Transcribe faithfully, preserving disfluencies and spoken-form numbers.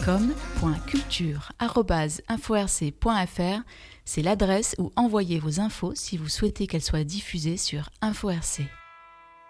com point culture arobase info r c point f r. C'est l'adresse où envoyer vos infos si vous souhaitez qu'elles soient diffusées sur Info R C.